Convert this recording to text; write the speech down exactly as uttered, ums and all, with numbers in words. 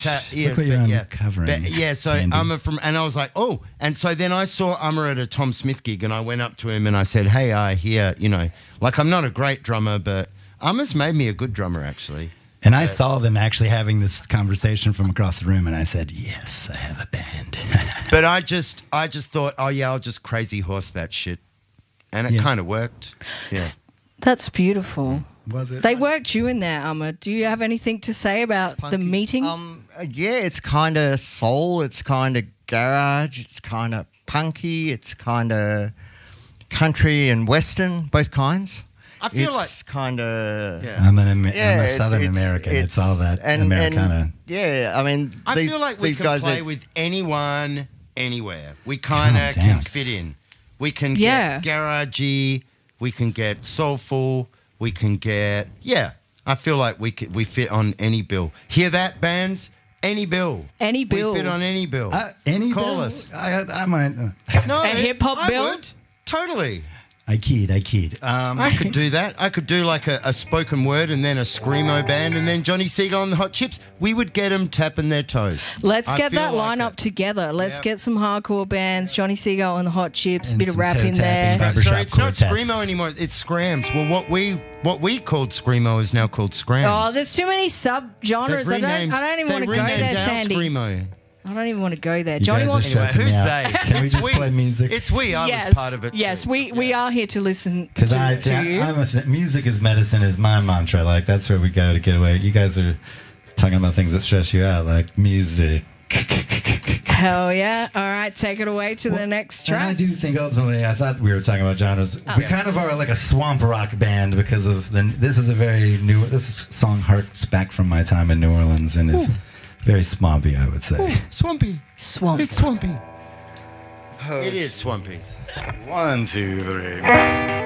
Ta- Just yes, look what you're but yeah, uncovering, but yeah. So Andy. Ummer from, and I was like, oh, and so then I saw Ummer at a Tom Smith gig, and I went up to him and I said, hey, I hear, you know, like I'm not a great drummer, but Ummer's made me a good drummer actually. And I saw them actually having this conversation from across the room, and I said, yes, I have a band. But I just, I just thought, oh yeah, I'll just crazy horse that shit, and it Yeah. kind of worked. Yeah. That's beautiful. Was it? They worked you in there, Ummer. Do you have anything to say about the meeting? Um, uh, yeah, it's kind of soul. It's kind of garage. It's kind of punky. It's kind of country and western, both kinds. I feel it's kind of Yeah. I'm, an, Am- yeah, I'm a it's- Southern it's- American. It's, it's- all that and, Americana. And, yeah, I mean, I these, feel like we these can guys play that- with anyone, anywhere. We kind Oh, of damn. can fit in. We can Yeah. get garagey. We can get soulful. We can get yeah. I feel like we could, we fit on any bill. Hear that, bands? Any bill. Any bill. We fit on any bill. Uh, any Call bill? us. I, I might. Uh, No, A hip-hop I bill? would. Totally. I keyed. I keyed. Um, I could do that. I could do like a, a spoken word and then a screamo band and then Johnny Seagull and the Hot Chips. We would get them tapping their toes. Let's I get feel that like lineup it. together. Let's Yep. get some hardcore bands, Johnny Seagull and the Hot Chips, a And bit of some rap in toe-tapping, there. barber- So Barbershop it's not quartets. screamo anymore. It's scrams. Well, what we what we called screamo is now called scrams. Oh, there's too many sub-genres. I They've don't, renamed- I don't even they want to go renamed there, our Sandy. Screamo. I don't even want to go there. You Johnny guys wants are to... Anyway, stressing who's me out. they? Can we It's just we. play music? It's we. I yes, was part of it. yes, too. we, we are here to listen Because to, I, to you. I'm a th- music is medicine is my mantra. Like that's where we go to get away. You guys are talking about things that stress you out, like music. Hell yeah. All right, take it away to the next And I track. do think ultimately, I thought we were talking about genres. We kind of are like a swamp rock band because of the. This is a very new. This song harks back from my time in New Orleans and is very swampy, I would say. Swampy. Swamp. It's swampy. It is swampy. One, two, three.